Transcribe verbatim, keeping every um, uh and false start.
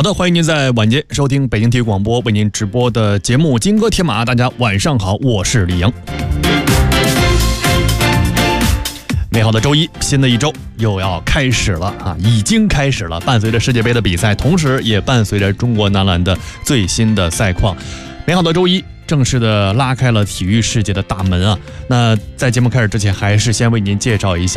好的，欢迎您在晚间收听北京体育广播为您直播的节目《金戈铁马》。大家晚上好，我是李阳。美好的周一，新的一周又要开始了啊，已经开始了。伴随着世界杯的比赛，同时也伴随着中国男篮的最新的赛况。美好的周一正式的拉开了体育世界的大门啊！那在节目开始之前，还是先为您介绍一下